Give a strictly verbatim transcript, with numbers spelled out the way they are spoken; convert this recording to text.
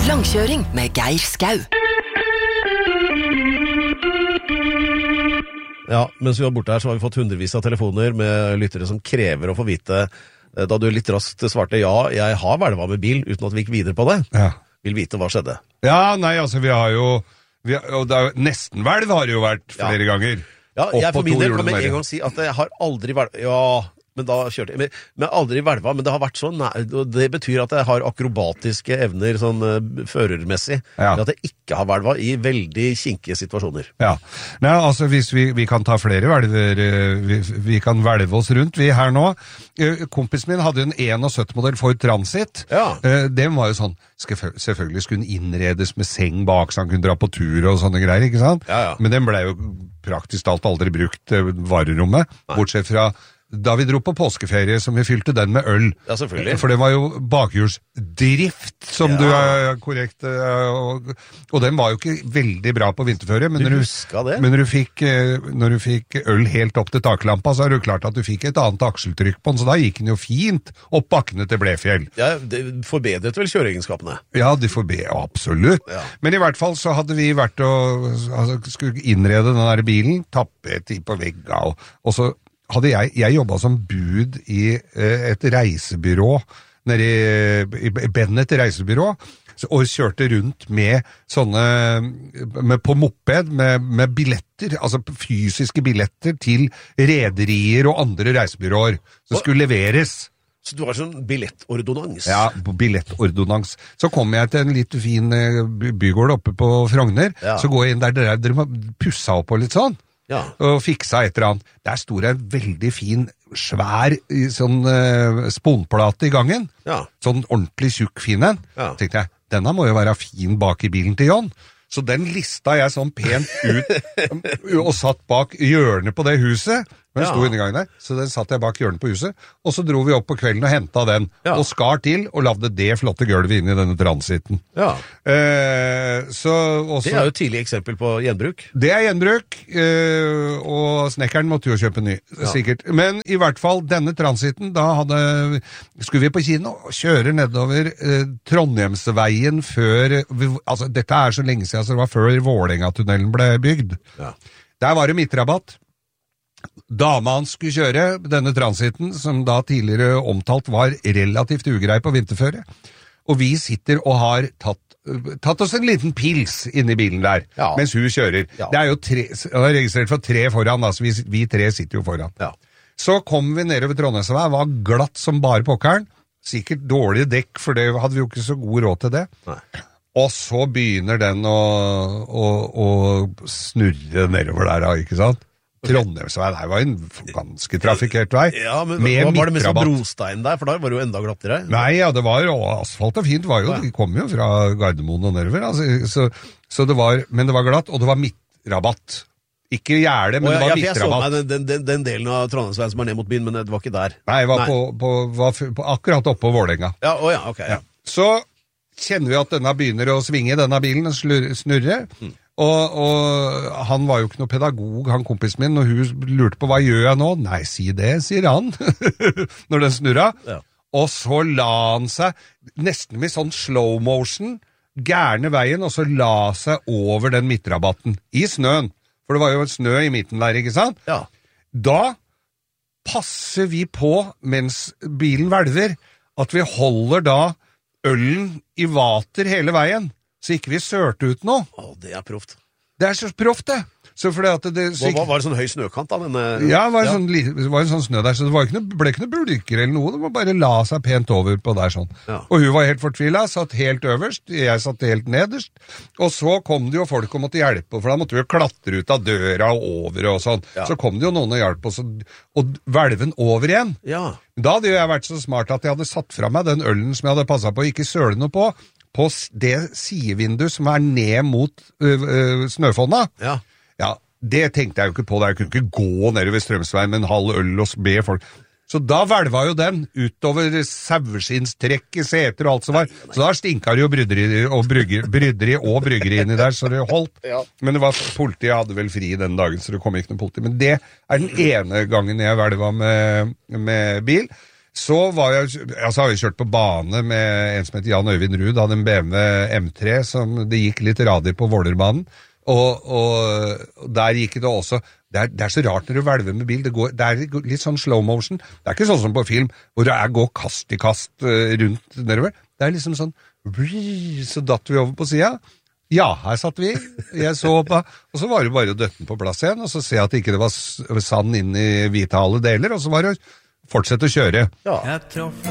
Langkjøring med Geir Skau. Ja, mens vi var borte her så har vi fått hundrevis av telefoner med lyttere som krever å få vite, da du litt raskt svarte ja, jeg har hvelva med bil, uten at vi gikk videre på det. Ja. Vil vite hva skjedde. Ja, nei, altså vi har jo, vi har, og det er, nesten hvelv har det jo vært flere ja. ganger. Ja, Opp jeg for på min to del kan hjul med mer. en gang si at jeg har aldri hvelva, ja... Men da kjørte jeg, men, men aldri hvelva, men det har vært sånn, nei, det betyr at jeg har akrobatiske evner sånn uh, førermessig, ja. at jeg ikke har hvelva i veldig kinkige situasjoner. Ja, nei, altså hvis vi, vi kan ta flere hvelver, vi, vi kan hvelve oss rundt, vi her nå. Kompisen min hadde en syttién-modell Ford Transit, ja. den var jo sånn, selvfølgelig skulle den innredes med seng bak, så han kunne dra på tur og sånne greier, ikke sant? Ja, ja. Men den ble jo praktisk alt aldri brukt varerommet, nei. Bortsett fra da vi dro på påskeferie, som vi fylte den med øl. Ja, selvfølgelig. For det var jo bakhjulsdrift, som ja. Du er korrekt, og, og den var jo ikke veldig bra på vinterføre, men, du når, huska det? men når, du fikk, når du fikk øl helt opp til taklampa, så er det jo klart at du fikk et annet akseltrykk på den, så da gikk den jo fint opp bakkene til Blefjell. Ja, det forbedret vel kjøreegenskapene? Ja, det forbedret, absolutt. Ja. Men i hvert fall så hadde vi vært og altså, skulle innrede den der bilen, tappet på vegga, og, og så hadde jeg, jeg jobbet som bud i eh, et reisebyrå, nede i, i Bennett reisebyrå, så, og kjørte rundt med sånne, med, på moped, med, med billetter, altså fysiske billetter til rederier og andre reisebyråer, som og, skulle leveres. Så du har sånn billettordonans? Ja, billettordonans. Så kom jeg til en litt fin bygård oppe på Frogner, ja. Så går jeg inn der, der dere må pussa opp og litt sånn. Ja. Og fiksa et eller annet. Der sto det en veldig fin, svær sånn uh, sponplate i gangen. Ja. Sånn ordentlig tjukk fin en. Ja. Tenkte jeg, denne må jo være fin bak i bilen til John. Så den lista jeg sånn pent ut og satt bak hjørnet på det huset. Den sto inne i gangen der, så den satt jeg bak hjørnet på huset. Og så dro vi opp på kvelden og hentet den, ja. Og skar til og lavde det flotte gulvet inn i denne transiten. Ja. Eh, så, også, det er jo et tidlig eksempel på gjenbruk. Det er gjenbruk, eh, og snekkeren måtte jo kjøpe ny, ja. Sikkert. Men i hvert fall, denne transiten, da hadde, skulle vi på kino og kjøre nedover eh, Trondheimsveien før, altså dette er så lenge siden, så det var før Vålerenga-tunnelen ble bygd. Ja. Der var det midtrabatt. Dama han skulle kjøre denne transiten, som da tidligere omtalt var relativt ugrei på vinterføre, og vi sitter og har tatt, tatt oss en liten pils inne i bilen der, ja. Mens hun kjører. Ja. Det er jo tre, jeg har registrert for tre foran, altså vi, vi tre sitter jo foran. Ja. Så kom vi ned over Trondheimsvei, var glatt som bare pokkeren, sikkert dårlige dekk, for det hadde vi jo ikke så god råd til det. Nei. Og så begynner den å, å, å snurre nedover der, ikke sant? Trondheimsvei, det var en ganske trafikert vei. Ja, men med var det med sånn brostein der, for da var det jo enda glattere? Nei, ja, det var jo asfalt og fint, var jo, de kom jo fra Gardermoen og nedover, altså, så, så det var, men det var glatt, og det var midtrabatt. Ikke gjerde, men oh, ja, det var ja, midtrabatt. Jeg så meg den, den, den delen av Trondheimsveien som er ned mot byen, men det var ikke der. Nei, jeg var, Nei. På, på, var på, akkurat oppe på Vålerenga. Ja, oh, ja, ok. Ja. Så kjenner vi at denne begynner å svinge, denne bilen, snurre, mm. Og, og han var jo ikke noe pedagog, han kompisen min, og hun lurte på hva gjør jeg nå? Nei, si det, sier han, når den snurra. Ja. Og så la han seg, nesten med sånn slow motion, gærne veien, og så la seg over den midtrabatten, i snøen. For det var jo snø i midten der, ikke sant? Ja. Da passer vi på, mens bilen hvelver, at vi holder da ølen i vater hele veien. Så ikke vi sørte ut noe. Å, det er proft. Det er så proft, det. Så fordi at det så ikke... Var det sånn høy snøkant da? Men, ja, det var, ja. Sånn, det var en sånn snø der, så det var ikke noe, ble ikke noe bulker eller noe, det var bare la seg pent over på der sånn. Ja. Og hun var helt fortvilet, satt helt øverst, jeg satt helt nederst, og så kom det jo folk og måtte hjelpe, for da måtte vi jo klatre ut av døra og over og sånn. Ja. Så kom det jo noen og hjalp oss, og hvelven over igjen. Ja. Da hadde jo jeg vært så smart at jeg hadde satt fra meg den ølen som jeg hadde passet på, ikke søle noe på, på det sidevinduet som er ned mot øh, øh, snøfonna. Ja. Ja, det tenkte jeg jo ikke på, jeg kunne ikke gå nedover Strømsveien med en halv øl og be folk. Så da hvelva jo den utover saueskinnstrekk, seter og alt som var. Så da stinka det jo bryderi og, brygger, bryderi og bryggeri inni der, så det holdt. Ja. Men det var, politiet hadde vel fri den dagen, så det kom ikke noe politi. Men det er den ene gangen jeg hvelva med, med bil. Så var jeg, altså har jeg kjørt på bane med en som heter Jan Øyvind Ruud, hadde en B M W M tre, som det gikk litt radig på Vålerbanen, og, og der gikk det også, det er, det er så rart når du hvelver med bil, det, går, det er litt sånn slow motion, det er ikke sånn som på film, hvor det er gå kast i kast rundt nedover, det er liksom sånn, så datt vi over på siden, ja, her satt vi, jeg så på, og så var det bare å døtte den på plass igjen, og så se at det ikke var sand inn i hvite alle deler, og så var det å fortsette å kjøre. Ja. Jeg traff